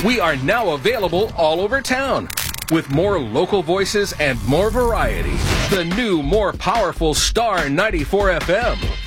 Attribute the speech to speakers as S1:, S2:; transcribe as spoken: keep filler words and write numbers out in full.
S1: We are now available all over town. With more local voices and more variety, the new, more powerful Star ninety-four F M